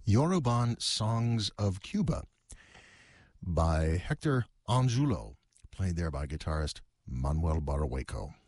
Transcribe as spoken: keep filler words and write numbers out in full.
Yoruban Songs of Cuba by Hector Angulo, played there by guitarist Manuel Barahueco.